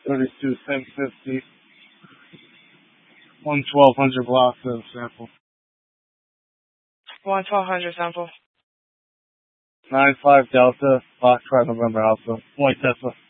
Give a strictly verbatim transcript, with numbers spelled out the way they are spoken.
thirty-two, same fifty. one twelve hundred block of sample. one twelve hundred sample. nine five Delta, Foxtrot November Alpha. White Tesla.